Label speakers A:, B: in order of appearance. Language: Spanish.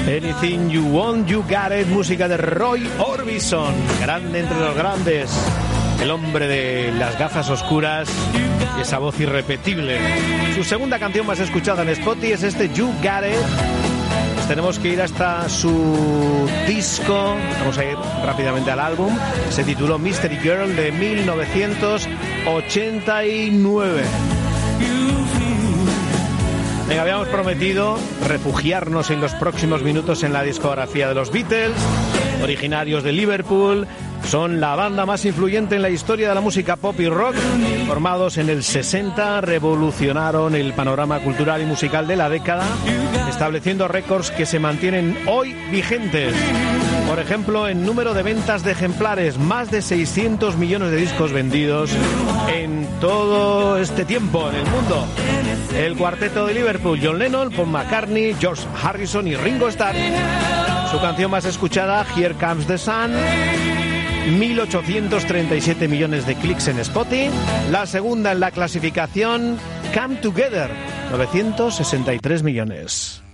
A: Anything You Want, You Got It, música de Roy Orbison, grande entre los grandes, el hombre de las gafas oscuras y esa voz irrepetible. Su segunda canción más escuchada en Spotify es este You Got It. Pues tenemos que ir hasta su disco, vamos a ir rápidamente al álbum, se tituló Mystery Girl de 1989. Venga, habíamos prometido refugiarnos en los próximos minutos en la discografía de los Beatles, originarios de Liverpool. Son la banda más influyente en la historia de la música pop y rock. Formados en el 60, revolucionaron el panorama cultural y musical de la década, estableciendo récords que se mantienen hoy vigentes. Por ejemplo, en número de ventas de ejemplares, más de 600 millones de discos vendidos en todo este tiempo en el mundo. El cuarteto de Liverpool, John Lennon, Paul McCartney, George Harrison y Ringo Starr. Su canción más escuchada, Here Comes the Sun, 1.837 millones de clics en Spotify. La segunda en la clasificación, Come Together, 963 millones.